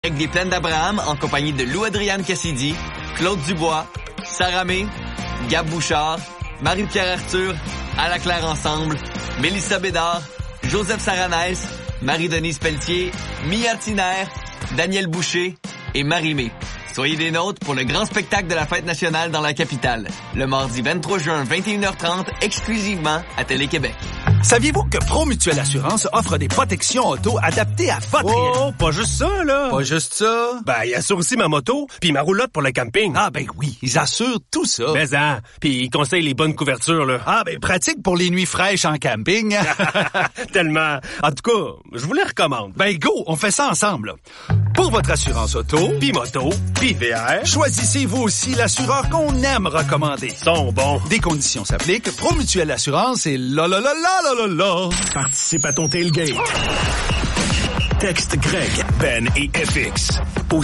avec des plaines d'Abraham en compagnie de Lou-Adrienne Cassidy, Claude Dubois, Sarah May, Gab Bouchard, Marie-Pierre Arthur, À la Claire Ensemble, Mélissa Bédard, Joseph Saranès, Marie-Denise Pelletier, Mia Tiner, Daniel Boucher et Marie-Mé. Soyez des nôtres pour le grand spectacle de la fête nationale dans la capitale, le mardi 23 juin, 21h30, exclusivement à Télé-Québec. Saviez-vous que ProMutuelle Assurance offre des protections auto adaptées à votre... Oh, pas juste ça, là! Pas juste ça? Ben, il assure aussi ma moto, puis ma roulotte pour le camping. Ah, ben oui, ils assurent tout ça. Mais puis ils conseillent les bonnes couvertures, là. Ah, ben pratique pour les nuits fraîches en camping. Tellement. En tout cas, je vous les recommande. Ben go, on fait ça ensemble. Pour votre assurance auto, Puis moto, puis VR, choisissez vous aussi l'assureur qu'on aime recommander. sont bons. Des conditions s'appliquent. ProMutuelle Assurance et la. Participe à ton tailgate. Texte Greg, Ben et FX au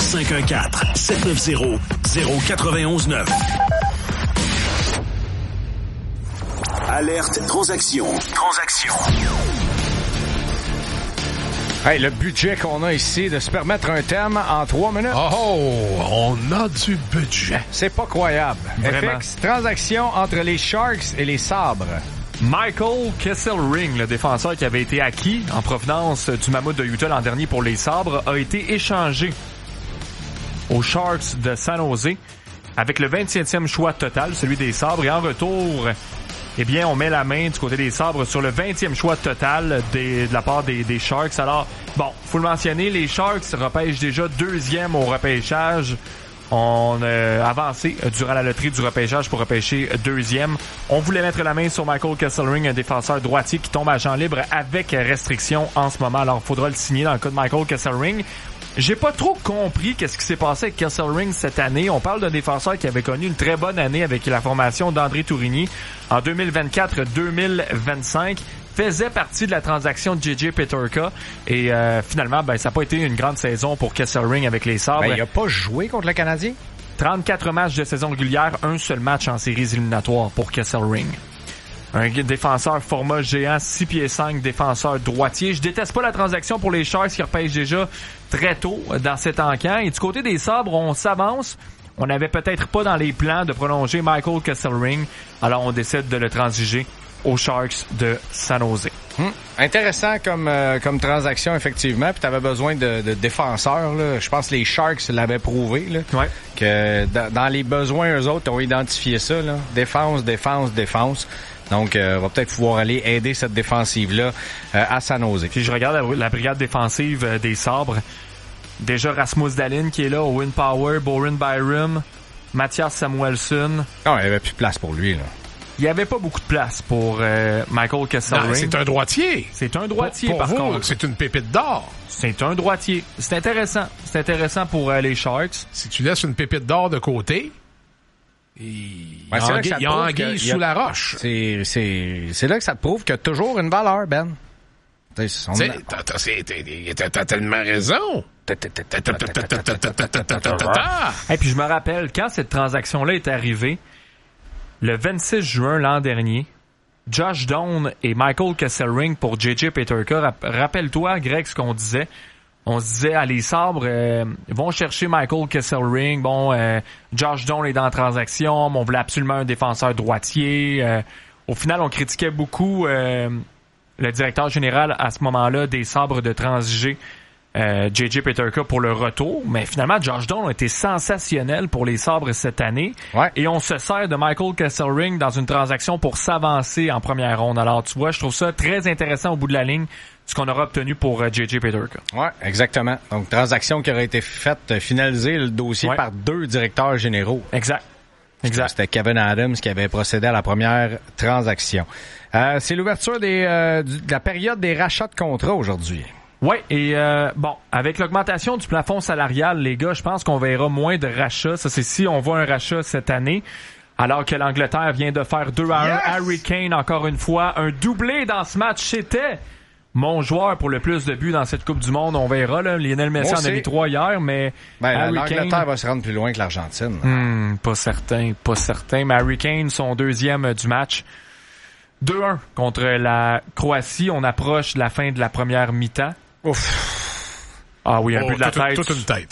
514-790-0919. Alerte transaction. Hey, le budget qu'on a ici de se permettre un thème en 3 minutes. Oh, on a du budget. C'est pas croyable. Vraiment. FX, transaction entre les Sharks et les Sabres. Michael Kesselring, le défenseur qui avait été acquis en provenance du Mammouth de Utah l'an dernier pour les Sabres, a été échangé aux Sharks de San Jose avec le 27e choix total, celui des Sabres. Et en retour, eh bien, on met la main du côté des Sabres sur le 20e choix total de la part des Sharks. Alors, bon, faut le mentionner, les Sharks repêchent déjà 2e au repêchage. On a avancé durant la loterie du repêchage pour repêcher 2e. On voulait mettre la main sur Michael Kesselring, un défenseur droitier qui tombe à champ libre avec restriction en ce moment. Alors, il faudra le signer dans le cas de Michael Kesselring. J'ai pas trop compris qu'est-ce qui s'est passé avec Kesselring cette année. On parle d'un défenseur qui avait connu une très bonne année avec la formation d'André Tourigny en 2024-2025. Faisait partie de la transaction de J.J. Peterka et finalement, ça n'a pas été une grande saison pour Kesselring avec les Sabres. Il a pas joué contre le Canadien? 34 matchs de saison régulière, un seul match en séries éliminatoires pour Kesselring. Un défenseur format géant, 6 pieds 5, défenseur droitier. Je déteste pas la transaction pour les Sharks qui repêchent déjà très tôt dans cet encan. Et du côté des Sabres, on s'avance. On n'avait peut-être pas dans les plans de prolonger Michael Kesselring. Alors on décide de le transiger aux Sharks de San Jose. Intéressant comme transaction, effectivement. Puis t'avais besoin de défenseurs, là. Je pense que les Sharks l'avaient prouvé, là. Ouais. Que dans les besoins, eux autres ont identifié ça, là. Défense. Donc, on va peut-être pouvoir aller aider cette défensive-là à San Jose. Puis je regarde la brigade défensive des Sabres. Déjà Rasmus Dahlin qui est là, Owen Power, Boren Byram, Mathias Samuelsson. Non, il n'y avait plus de place pour lui, là. Il n'y avait pas beaucoup de place pour Michael Kesselring. Non, c'est un droitier. C'est un droitier, pour par vous, contre. c'est une pépite d'or. C'est un droitier. C'est intéressant. C'est intéressant pour les Sharks. Si tu laisses une pépite d'or de côté, il y a anguille sous la roche. C'est là que ça te prouve qu'il y a toujours une valeur, Ben. T'as tellement raison. Et puis je me rappelle, quand cette transaction-là est arrivée, le 26 juin l'an dernier, Josh Doan et Michael Kesselring pour J.J. Peterka. Rappelle-toi, Greg, ce qu'on disait. On se disait, les Sabres vont chercher Michael Kesselring. Josh Doan est dans la transaction, mais on voulait absolument un défenseur droitier. Au final, on critiquait beaucoup le directeur général à ce moment-là des Sabres de transiger J.J. Peterka pour le retour. Mais finalement, Josh Doan a été sensationnel pour les Sabres cette année. Ouais. Et on se sert de Michael Kesselring dans une transaction pour s'avancer en première ronde. Alors, tu vois, je trouve ça très intéressant au bout de la ligne, ce qu'on aura obtenu pour J.J. Peterka. Ouais, exactement. Donc, transaction qui aurait été faite, finaliser le dossier par 2 directeurs généraux. Exact. C'était Kevin Adams qui avait procédé à la première transaction. C'est l'ouverture de la période des rachats de contrats aujourd'hui. Oui, et avec l'augmentation du plafond salarial, les gars, je pense qu'on verra moins de rachats. Ça, c'est si on voit un rachat cette année. Alors que l'Angleterre vient de faire 2-1. Harry Kane, encore une fois, un doublé dans ce match. C'était mon joueur pour le plus de buts dans cette Coupe du Monde. On verra, là. Lionel Messi en a mis 3 hier, mais l'Angleterre va se rendre plus loin que l'Argentine. Pas certain. Mais Harry Kane, son 2e du match. 2-1 contre la Croatie. On approche de la fin de la première mi-temps. Ouf. Ah oui, un but de la tête. Toute une tête.